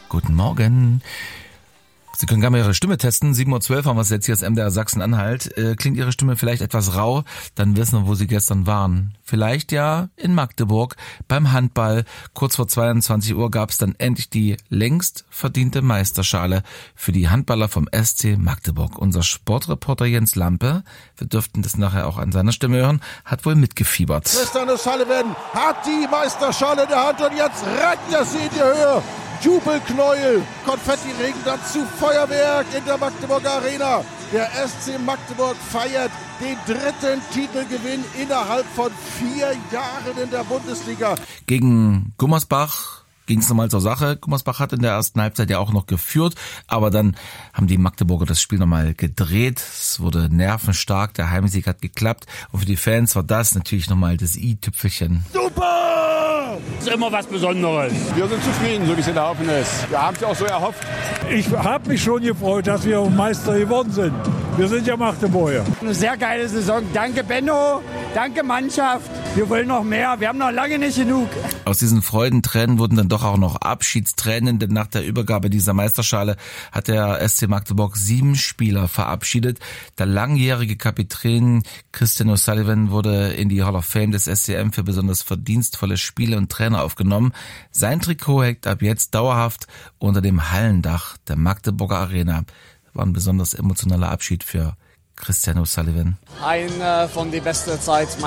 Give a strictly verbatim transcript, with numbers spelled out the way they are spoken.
Guten Morgen. Sie können gerne mal Ihre Stimme testen. sieben Uhr zwölf haben wir es jetzt hier als M D R Sachsen-Anhalt. Äh, klingt Ihre Stimme vielleicht etwas rau? Dann wissen wir, wo Sie gestern waren. Vielleicht ja in Magdeburg beim Handball. Kurz vor zweiundzwanzig Uhr gab es dann endlich die längst verdiente Meisterschale für die Handballer vom S C Magdeburg. Unser Sportreporter Jens Lampe, wir dürften das nachher auch an seiner Stimme hören, hat wohl mitgefiebert. Christian O'Sullivan hat die Meisterschale in der Hand und jetzt rennt er sie in die Höhe. Jubelknäuel, Konfettiregen dazu, Feuerwerk in der Magdeburger Arena. Der S C Magdeburg feiert den dritten Titelgewinn innerhalb von vier Jahren in der Bundesliga. Gegen Gummersbach ging es nochmal zur Sache. Gummersbach hat in der ersten Halbzeit ja auch noch geführt, aber dann haben die Magdeburger das Spiel nochmal gedreht. Es wurde nervenstark, der Heimsieg hat geklappt und für die Fans war das natürlich nochmal das i-Tüpfelchen. Super! Das ist immer was Besonderes. Wir sind zufrieden, so wie es gelaufen ist. Wir haben es ja auch so erhofft. Ich habe mich schon gefreut, dass wir Meister geworden sind. Wir sind ja Magdeburger. Eine sehr geile Saison. Danke Benno, danke Mannschaft. Wir wollen noch mehr, wir haben noch lange nicht genug. Aus diesen Freudentränen wurden dann doch auch noch Abschiedstränen, denn nach der Übergabe dieser Meisterschale hat der S C Magdeburg sieben Spieler verabschiedet. Der langjährige Kapitän Christian O'Sullivan wurde in die Hall of Fame des S C M für besonders verdienstvolle Spiele und Trainer aufgenommen. Sein Trikot hängt ab jetzt dauerhaft unter dem Hallendach der Magdeburger Arena. War ein besonders emotionaler Abschied für Christian O'Sullivan. Eine von die besten Zeit